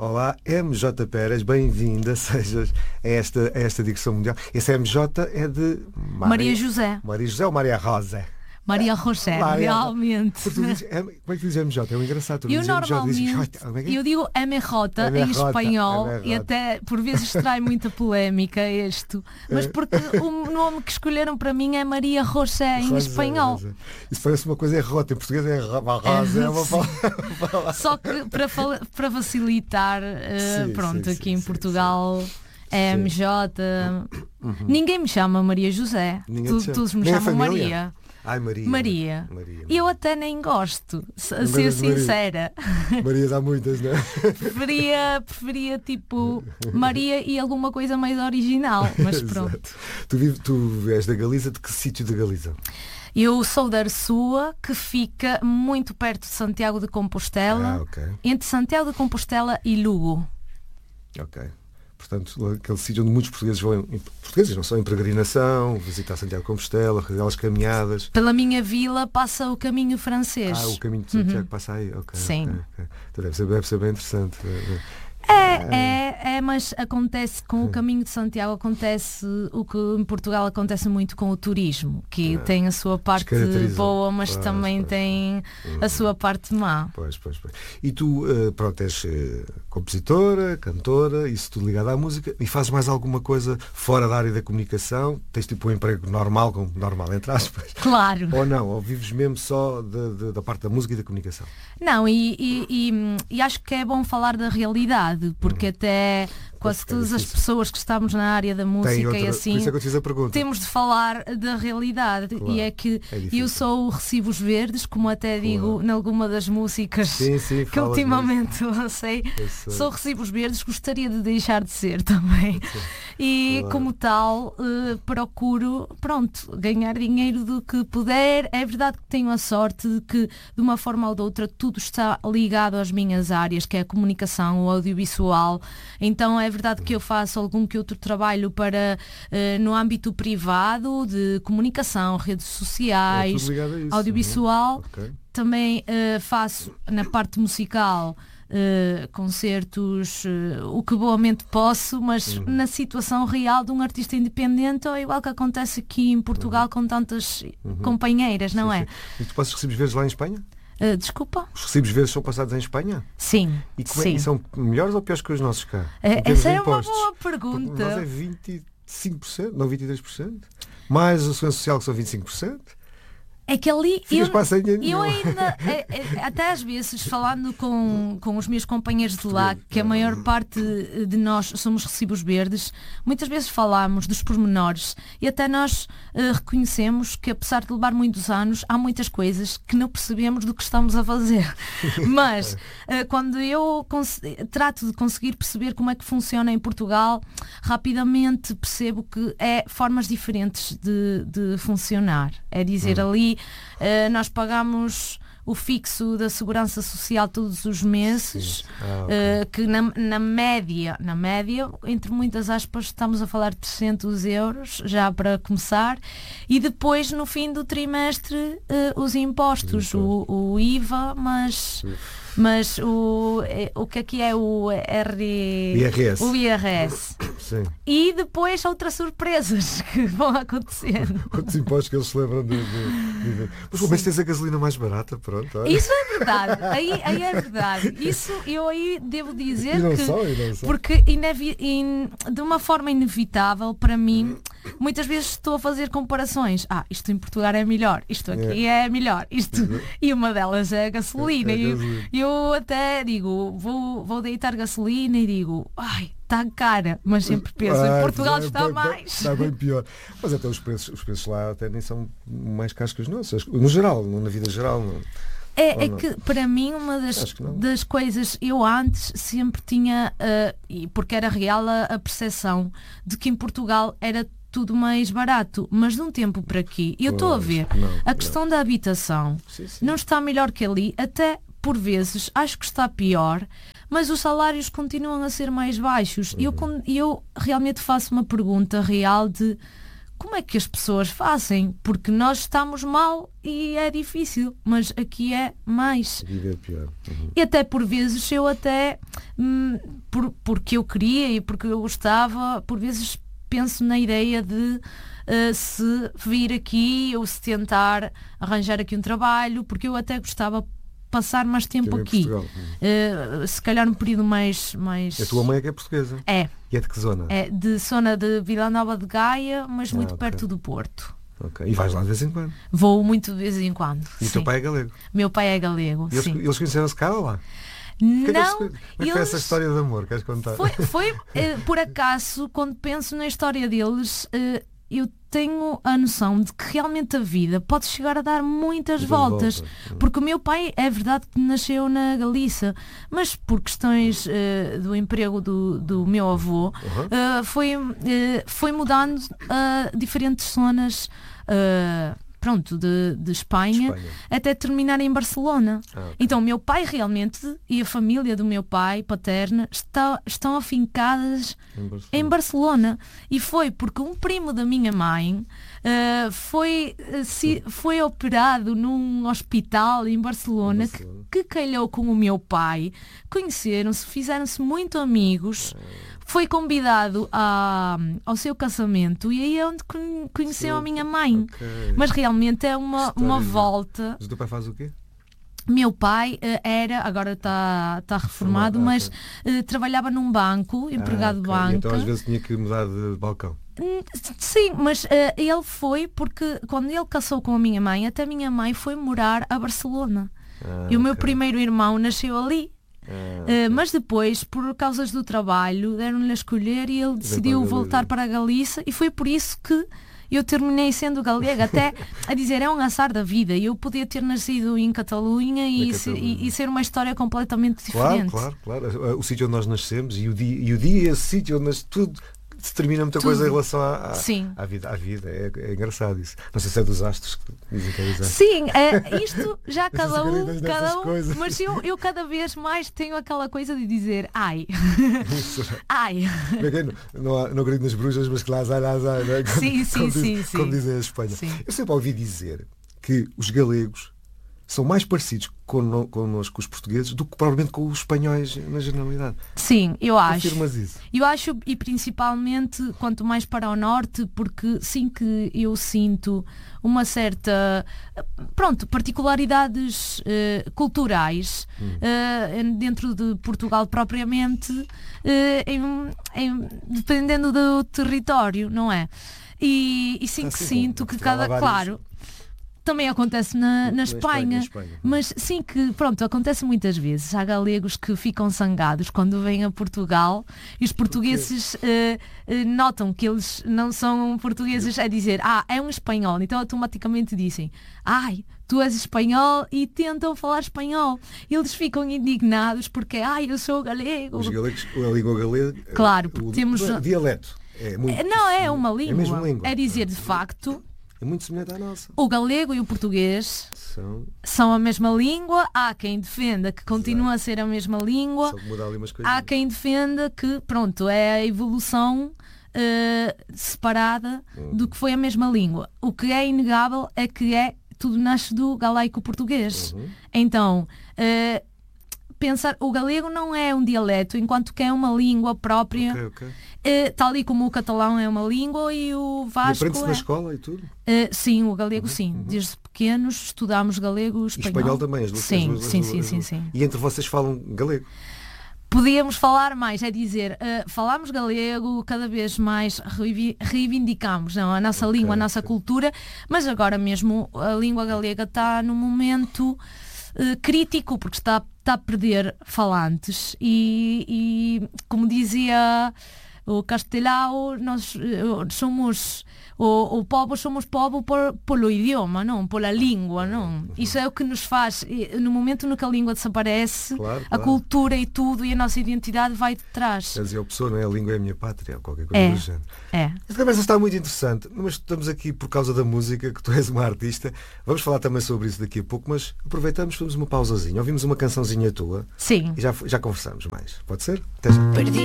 Olá, MJ Pérez, bem-vinda, sejas a esta digressão mundial. Esse MJ é de Maria José. Maria José ou Maria Rosa? Maria José, realmente. Como é que dizes MJ? É um engraçado. Eu normalmente, eu digo MJ em espanhol e até por vezes trai muita polémica isto, mas porque o nome que escolheram para mim é Maria José em espanhol. Rosa. Isso parece uma coisa errota, em português é Rosa, é uma palavra. Só que para facilitar, aqui em Portugal... É MJ. Ninguém me chama Maria José. Todos me chamam Maria. Ai, Maria. E eu até nem gosto, a ser sincera. Marias há muitas, não é? Preferia tipo Maria e alguma coisa mais original, mas pronto. Tu és da Galiza, de que sítio da Galiza? Eu sou da Arsua, que fica muito perto de Santiago de Compostela, entre Santiago de Compostela e Lugo. Ok. Portanto, aquele sítio onde muitos portugueses vão, portugueses não só em peregrinação, visitar Santiago de Compostela, aquelas caminhadas. Pela minha vila passa o caminho francês. O caminho de Santiago passa aí, Sim. Então deve ser bem interessante. Mas acontece com o caminho de Santiago, acontece o que em Portugal acontece muito com o turismo, que tem a sua parte boa, mas também tem a sua parte má. Pois. E tu, és compositora, cantora, isso tudo ligado à música, e fazes mais alguma coisa fora da área da comunicação? Tens tipo um emprego normal, entre aspas? Claro. Ou não? Ou vives mesmo só da parte da música e da comunicação? Não, e acho que é bom falar da realidade, porque até quase todas as pessoas que estamos na área da música e assim, por isso é que eu te fiz a pergunta. Temos de falar da realidade. Claro, e é que eu sou o Recibos Verdes, como até digo em alguma das músicas que ultimamente lancei. Sou Recibos Verdes, gostaria de deixar de ser também. E como tal, procuro ganhar dinheiro do que puder. É verdade que tenho a sorte de que, de uma forma ou de outra, tudo está ligado às minhas áreas, que é a comunicação, o audiovisual. Então é verdade que eu faço algum que outro trabalho para no âmbito privado, de comunicação, redes sociais, audiovisual. Também faço na parte musical concertos, o que boamente posso, mas na situação real de um artista independente, ou igual que acontece aqui em Portugal com tantas companheiras, não é? E tu passas recibos verdes lá em Espanha? Desculpa? Os recibos verdes são passados em Espanha? Sim. E são melhores ou piores que os nossos cá? Essa é uma boa pergunta. Porque nós é 25%, não 23%. Mais a segurança social, que são 25%. É que ali eu ainda, até às vezes, falando com os meus companheiros de lá, que a maior parte de nós somos recibos verdes, muitas vezes falamos dos pormenores e até nós reconhecemos que, apesar de levar muitos anos, há muitas coisas que não percebemos do que estamos a fazer. Mas quando eu trato de conseguir perceber como é que funciona em Portugal, rapidamente percebo que é formas diferentes de funcionar. É dizer, ali nós pagamos o fixo da Segurança Social todos os meses, que na média, entre muitas aspas, estamos a falar de 300 euros, já para começar, e depois no fim do trimestre os impostos, o IVA, mas o que é o IRS? O IRS. Sim. E depois outras surpresas que vão acontecendo. Quantos impostos que eles se lembram de... Mas pelo menos tens a gasolina mais barata, pronto. Olha. Isso é verdade, aí é verdade. Isso eu aí devo dizer porque de uma forma inevitável para mim, muitas vezes estou a fazer comparações. Isto em Portugal é melhor, isto aqui é melhor, e uma delas é a gasolina. E eu até digo, vou deitar gasolina e digo, está cara, mas sempre penso, em Portugal está mais. Está bem pior. Mas até os preços lá até nem são mais caros que os nossos. No geral, na vida geral. Não. É que para mim uma das coisas, eu antes sempre tinha, porque era real a percepção de que em Portugal era tudo mais barato, mas de um tempo para aqui eu estou a ver a questão da habitação não está melhor que ali, até por vezes acho que está pior, mas os salários continuam a ser mais baixos. E eu realmente faço uma pergunta real de como é que as pessoas fazem? Porque nós estamos mal e é difícil, mas aqui é mais. Viver pior. E até por vezes eu até porque eu queria e porque eu gostava, por vezes penso na ideia de se vir aqui ou se tentar arranjar aqui um trabalho, porque eu até gostava passar mais tempo aqui. Se calhar um período mais... A tua mãe é que é portuguesa? É. E é de que zona? É de zona de Vila Nova de Gaia, mas muito perto do Porto. E vais lá de vez em quando? Vou muito de vez em quando. E o teu pai é galego? Meu pai é galego, sim. Eles conheceram-se cá ou lá? Não. Como é que foi essa história de amor? Queres contar? Foi por acaso, quando penso na história deles, eu tenho a noção de que realmente a vida pode chegar a dar muitas voltas. Porque o meu pai, é verdade que nasceu na Galiça, mas por questões do emprego do meu avô, foi mudando a diferentes zonas de Espanha até terminar em Barcelona. Então o meu pai realmente e a família do meu pai paterna estão afincadas em Barcelona. E foi porque um primo da minha mãe foi operado num hospital em Barcelona que calhou com o meu pai. Conheceram-se, fizeram-se muito amigos. Foi convidado ao seu casamento e aí é onde conheceu a minha mãe. Mas realmente é uma volta. Mas o teu pai faz o quê? Meu pai agora está reformado, mas trabalhava num banco, empregado de banco. Então às vezes tinha que mudar de balcão. Sim, mas ele foi porque quando ele casou com a minha mãe, até a minha mãe foi morar a Barcelona. E o meu primeiro irmão nasceu ali. Mas depois, por causas do trabalho, deram-lhe a escolher e ele decidiu voltar para a Galiça e foi por isso que eu terminei sendo galega, até a dizer, é um azar da vida. Eu podia ter nascido em Catalunha e ser uma história completamente diferente. Claro. O sítio onde nós nascemos e o dia, esse sítio onde tudo determina muita coisa em relação à vida. É engraçado isso. Não sei se é dos astros que dizem que é dos astros. Sim, isto já cada um, mas eu cada vez mais tenho aquela coisa de dizer ai. Não acredito nas bruxas, mas que lá azar, não é? Como dizem a Espanha. Sim. Eu sempre ouvi dizer que os galegos são mais parecidos connosco, os portugueses, do que provavelmente com os espanhóis na generalidade. Sim, eu acho. Confirmas isso? Eu acho, e principalmente quanto mais para o norte, porque sim que eu sinto uma certa, particularidades culturais dentro de Portugal propriamente, dependendo do território, não é? E sim que sinto que claro, também acontece na Espanha, mas sim que, acontece muitas vezes. Há galegos que ficam zangados quando vêm a Portugal e os portugueses notam que eles não são portugueses, a dizer, é um espanhol, então automaticamente dizem, tu és espanhol, e tentam falar espanhol. E eles ficam indignados porque, eu sou galego. Os galegos, a língua galega, claro, porque temos dialeto. É uma língua. É a mesma língua. É dizer, de facto, é muito semelhante à nossa. O galego e o português são a mesma língua. Há quem defenda que continua a ser a mesma língua. Há quem defenda que, é a evolução separada do que foi a mesma língua. O que é inegável é que tudo nasce do galaico-português. Então, pensar, o galego não é um dialeto, enquanto que é uma língua própria. Tal e como o catalão é uma língua e o vasco. E aprende-se na escola e tudo? Sim, o galego sim. Desde pequenos estudámos galego e espanhol. E espanhol também, as duas. Sim. E entre vocês falam galego? Podíamos falar mais, é dizer, falamos galego, cada vez mais reivindicamos a nossa língua, a nossa cultura, mas agora mesmo a língua galega está num momento crítico, porque está a perder falantes e como dizia o Castelao, nós somos o povo, somos povo pelo idioma, não pela língua, não. Isso é o que nos faz, no momento no que a língua desaparece, a cultura e tudo e a nossa identidade vai de trás. Quer dizer, a pessoa, não é? A língua é a minha pátria, ou qualquer coisa do género. Esta conversa está muito interessante, mas estamos aqui por causa da música, que tu és uma artista. Vamos falar também sobre isso daqui a pouco, mas aproveitamos, fazemos uma pausazinha, ouvimos uma cançãozinha tua. Sim. E já conversamos mais. Pode ser? Até já.